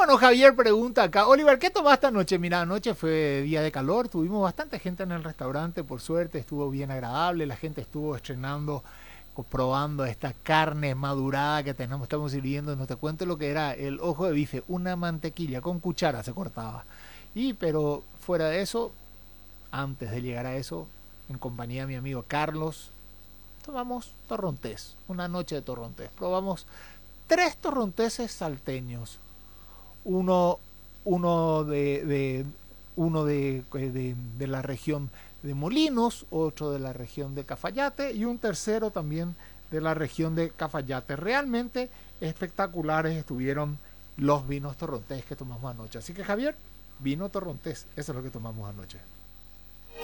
Bueno, Javier pregunta acá, Oliver, ¿qué tomaste anoche? Mira, anoche fue día de calor, tuvimos bastante gente en el restaurante, por suerte estuvo bien agradable, la gente estuvo estrenando, probando esta carne madurada que tenemos, estamos sirviendo, no te cuento lo que era el ojo de bife, una mantequilla, con cuchara se cortaba. Pero fuera de eso, antes de llegar a eso, en compañía de mi amigo Carlos, tomamos torrontés, una noche de torrontés. Probamos tres torronteses salteños, uno, uno de la región de Molinos, otro de la región de Cafayate y un tercero también de la región de Cafayate. Realmente espectaculares estuvieron los vinos torrontés que tomamos anoche. Así que Javier, vino torrontés, eso es lo que tomamos anoche.